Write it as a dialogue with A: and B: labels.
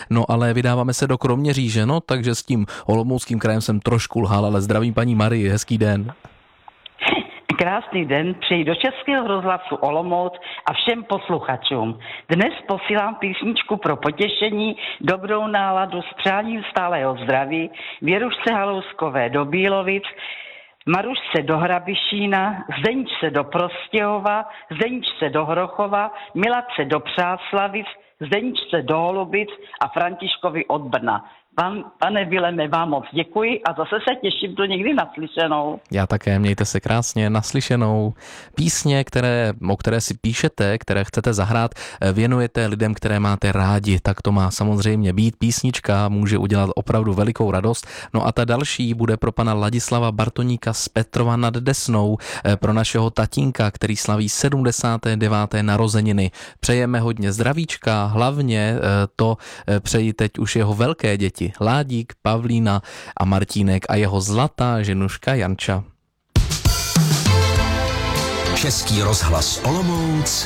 A: No ale vydáváme se do Kroměříže, no takže s tím Olomouckým krajem jsem trošku lhal, ale zdravím paní Marii, hezký den.
B: Krásný den, přeji do Českého rozhlasu Olomouc a všem posluchačům. Dnes posílám písničku pro potěšení, dobrou náladu s přáním stálého zdraví Věrušce Halouskové do Bílovic, Marušce do Hrabišína, Zdeňčce do Prostějova, Zdeňčce do Hrochova, Miladce do Přáslavic, Zdeňčce do Holubic a Františkovi od Brna. Pane Vileme, vám moc děkuji a zase se těším do někdy naslyšenou.
A: Já také, mějte se krásně, naslyšenou. Písně, o které si píšete, které chcete zahrát, věnujete lidem, které máte rádi, tak to má samozřejmě být. Písnička může udělat opravdu velikou radost. No a ta další bude pro pana Ladislava Bartoníka z Petrova nad Desnou, pro našeho tatínka, který slaví 79. narozeniny. Přejeme hodně zdravíčka, hlavně to přeji teď už jeho velké děti. Ládík, Pavlína a Martínek a jeho zlatá ženuška Janča.
C: Český rozhlas Olomouc